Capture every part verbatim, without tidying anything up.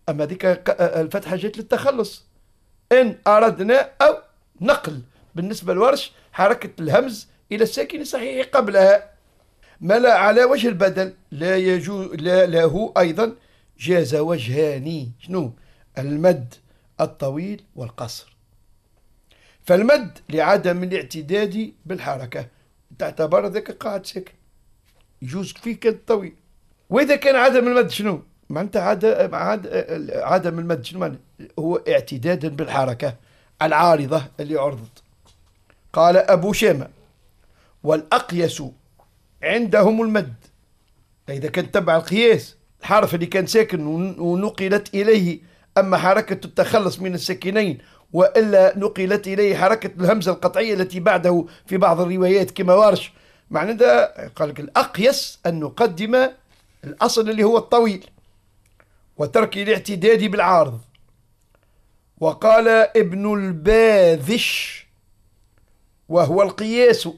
أما ذيك الفتحة جت للتخلص. إن أردنا أو نقل بالنسبة لورش حركة الهمز إلى الساكن الصحيح قبلها. ما لا على وجه البدل لا يجوز لا له أيضا جاز وجهان. شنو؟ المد الطويل والقصر. فالمد لعدم الاعتداد بالحركة تعتبر ذاك قاعد ساكن يجوز فيه كان الطويل. وإذا كان عدم المد شنو؟ معناتها عد... عد... عدم المد شنو معنى؟ هو اعتدادا بالحركة العارضة اللي عرضت. قال أبو شامة والأقيس عندهم المد. إذا كان تبع القياس الحرف اللي كان ساكن ونقلت إليه أما حركة التخلص من الساكنين، وإلا نقلت إليه حركة الهمزة القطعية التي بعده في بعض الروايات كما ورش. معنى ده قال لك الأقيس أن نقدم الأصل اللي هو الطويل وترك الاعتداد بالعارض. وقال ابن الباذش وهو القياس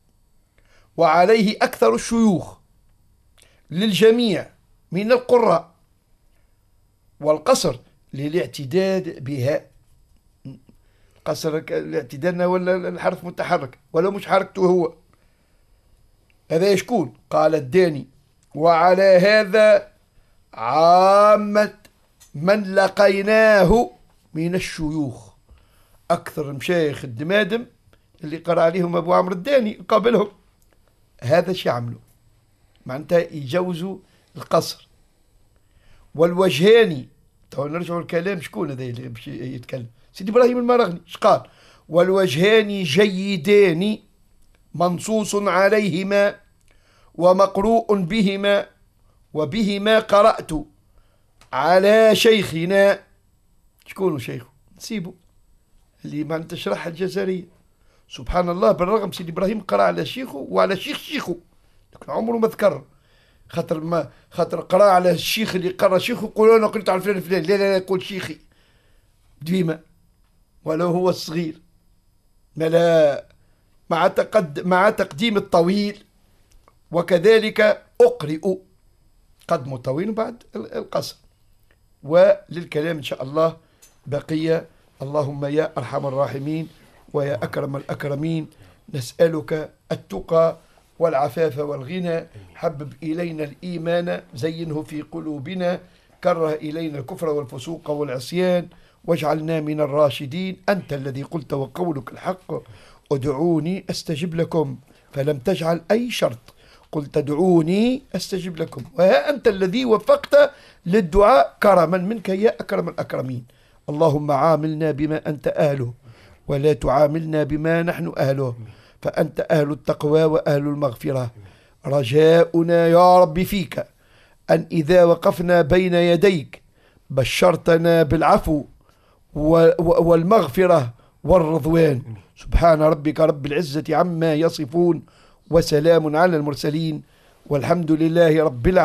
وعليه أكثر الشيوخ للجميع من القراء، والقصر للاعتداد بها. قصر الاعتداد ولا الحرف متحرك ولا مش حركته هو. هذا يشكون. قال الداني وعلى هذا عامة من لقيناه من الشيوخ. أكثر مشايخ الدمادم اللي قرأ عليهم أبو عمرو الداني قابلهم هذا شي عملوا معناتها يجوزوا القصر. والوجهان تو نرجعوا الكلام شكون هذا اللي باش يتكلم؟ سيدي إبراهيم المراغني. اش قال؟ والوجهان جيدان منصوص عليهما ومقروء بهما وبهما قرأت على شيخنا. شكون شيخه؟ نسيبه اللي ما تشرح الجزائرية. سبحان الله بالرغم سيدي إبراهيم قرأ على شيخه وعلى شيخ شيخه لكن عمره ما ذكر. خاطر ما خاطر قرأ على الشيخ اللي قرأ شيخه يقولوا أنا قلت على فلان فلان. لا لا لا يقول شيخي ديما ولو هو الصغير. ما لا مع تقد مع تقديم الطويل. وكذلك أقرئ قدم الطويل بعد القصر. وللكلام إن شاء الله بقية. اللهم يا أرحم الراحمين ويا أكرم الأكرمين نسألك التقى والعفاف والغنى. حبب إلينا الإيمان زينه في قلوبنا. كره إلينا الكفر والفسوق والعصيان واجعلنا من الراشدين. أنت الذي قلت وقولك الحق ادعوني أستجب لكم فلم تجعل أي شرط. قلت ادعوني أستجب لكم وها أنت الذي وفقت للدعاء كرما منك يا أكرم الأكرمين. اللهم عاملنا بما أنت أهله ولا تعاملنا بما نحن أهله فأنت أهل التقوى وأهل المغفرة. رجاؤنا يا رب فيك أن إذا وقفنا بين يديك بشرتنا بالعفو والمغفرة والرضوان. سبحان ربك رب العزة عما يصفون وسلام على المرسلين والحمد لله رب العالمين.